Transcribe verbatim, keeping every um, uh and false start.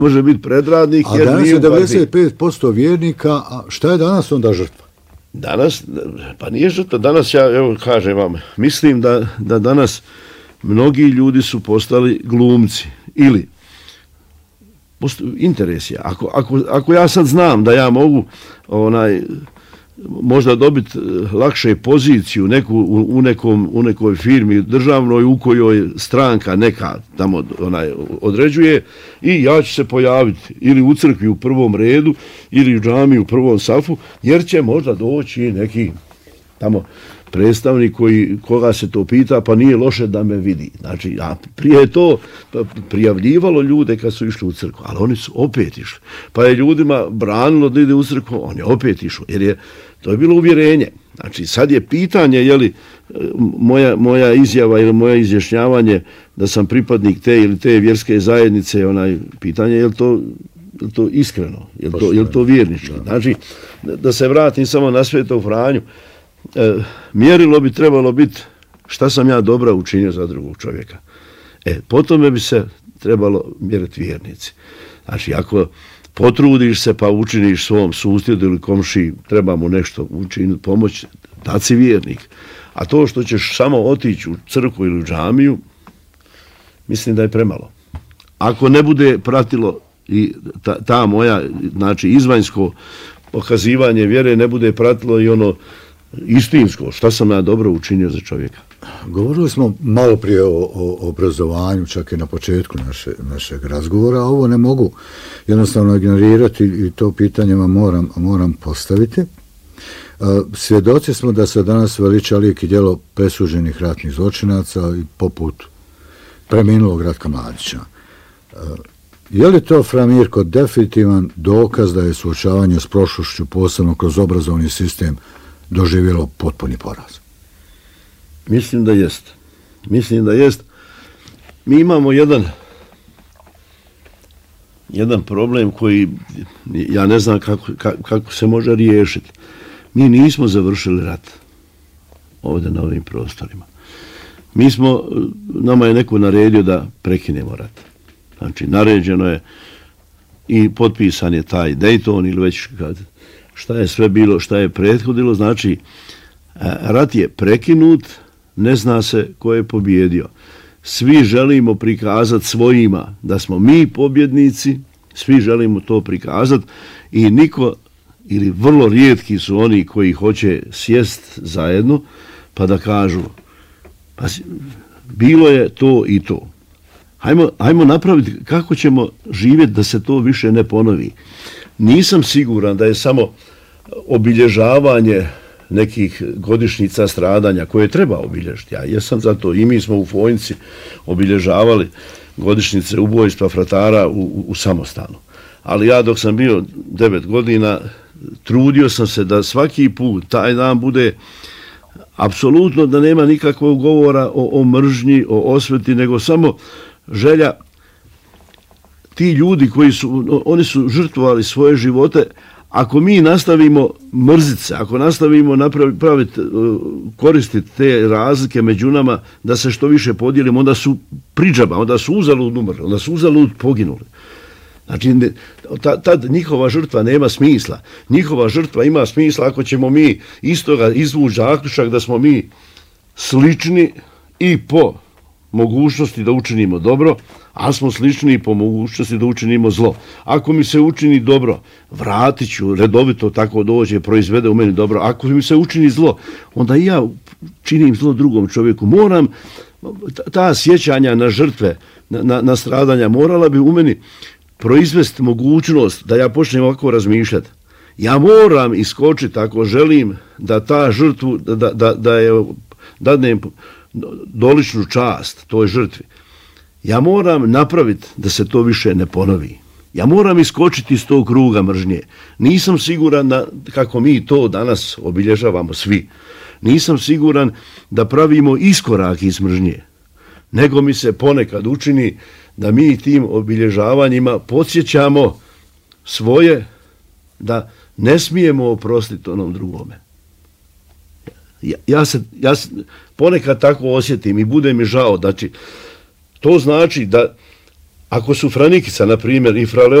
može biti predradnik. A danas je devedeset pet posto vjernika, a šta je danas onda žrtva? Danas, pa nije žrtva, danas ja evo kažem vam, mislim da, da danas mnogi ljudi su postali glumci ili interes je. Ako, ako, ako ja sad znam da ja mogu onaj možda dobiti lakše poziciju neku, u, u, nekom, u nekoj firmi državnoj u kojoj stranka neka tamo onaj određuje i ja ću se pojaviti ili u crkvi u prvom redu ili u džamiji u prvom safu jer će možda doći neki tamo predstavnik koji, koga se to pita, pa nije loše da me vidi. Znači, a prije je to prijavljivalo ljude kad su išli u crkvu, ali oni su opet išli. Pa je ljudima branilo da ide u crkvu, on je opet išao, jer je, to je bilo uvjerenje. Znači, sad je pitanje, je li moja, moja izjava ili moje izjašnjavanje da sam pripadnik te ili te vjerske zajednice, onaj, pitanje je li to, je li to iskreno, je li to, je li to vjernički. Znači, da se vratim samo na Svetog Franju, E, mjerilo bi trebalo biti šta sam ja dobra učinio za drugog čovjeka. E, po tome bi se trebalo mjeriti vjernici. Znači, ako potrudiš se pa učiniš svom susjedu ili komšiji, treba mu nešto učiniti, pomoć, da si vjernik. A to što ćeš samo otići u crkvu ili u džamiju, mislim da je premalo. Ako ne bude pratilo i ta, ta moja, znači, izvanjsko pokazivanje vjere, ne bude pratilo i ono istinsko, šta sam ja dobro učinio za čovjeka. Govorili smo malo prije o, o obrazovanju, čak i na početku naše, našeg razgovora, a ovo ne mogu jednostavno ignorirati i to pitanje vam moram, moram postaviti. Svjedoci smo da se danas veliča lik i djelo presuđenih ratnih zločinaca i poput preminulog Ratka Mladića. Je li to, Fra Mirko, definitivan dokaz da je suočavanje s prošlošću, posebno kroz obrazovni sistem, doživjelo potpuni poraz? Mislim da jest. Mislim da jest. Mi imamo jedan jedan problem koji ja ne znam kako, kako, kako se može riješiti. Mi nismo završili rat ovdje na ovim prostorima. Mi smo, nama je neko naredio da prekinemo rat. Znači, naređeno je i potpisan je taj Dayton ili već kad šta je sve bilo, šta je prethodilo, znači rat je prekinut, ne zna se ko je pobjedio. Svi želimo prikazati svojima da smo mi pobjednici, svi želimo to prikazati i niko, ili vrlo rijetki su oni koji hoće sjest zajedno, pa da kažu, pa bilo je to i to. Hajmo, hajmo napraviti kako ćemo živjeti da se to više ne ponovi. Nisam siguran da je samo obilježavanje nekih godišnjica stradanja koje treba obilježiti. Ja jesam za to. I mi smo u Fojnici obilježavali godišnjice ubojstva fratara u, u, u Samostanu. Ali ja dok sam bio devet godina trudio sam se da svaki put taj dan bude apsolutno da nema nikakvog govora o, o mržnji, o osveti, nego samo želja. Ti ljudi koji su, oni su žrtvovali svoje živote, ako mi nastavimo mrziti se, ako nastavimo napraviti, praviti, koristiti te razlike među nama, da se što više podijelimo, onda su priđaba, onda su uzalud umrli, onda su uzalud poginuli. Znači, tad njihova žrtva nema smisla. Njihova žrtva ima smisla ako ćemo mi istoga izvući zaključak da smo mi slični i po mogućnosti da učinimo dobro, a smo slični po mogućnosti da učinimo zlo. Ako mi se učini dobro, vratit ću, redovito tako dođe, proizvede u meni dobro. Ako mi se učini zlo, onda i ja činim zlo drugom čovjeku. Moram, ta sjećanja na žrtve, na, na, na stradanja, morala bi u meni proizvesti mogućnost da ja počnem ovako razmišljati. Ja moram iskočiti ako želim da ta žrtvu, da, da, da je dadnem doličnu čast toj žrtvi. Ja moram napraviti da se to više ne ponovi. Ja moram iskočiti iz tog kruga mržnje. Nisam siguran da, kako mi to danas obilježavamo svi, nisam siguran da pravimo iskorak iz mržnje. Nego mi se ponekad učini da mi tim obilježavanjima podsjećamo svoje da ne smijemo oprostiti onom drugome. Ja, ja, se, ja se ponekad tako osjetim i bude mi žao. Znači, to znači da Ako su Franikica, na primjer, i Frale